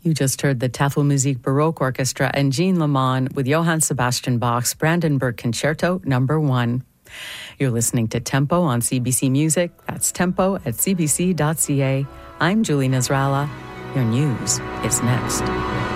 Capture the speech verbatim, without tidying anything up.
You just heard the Tafelmusik Baroque Orchestra and Jean Lamont with Johann Sebastian Bach's Brandenburg Concerto Number One. You're listening to Tempo on C B C Music. That's tempo at c b c dot c a. I'm Julie Nasrallah. Your news is next.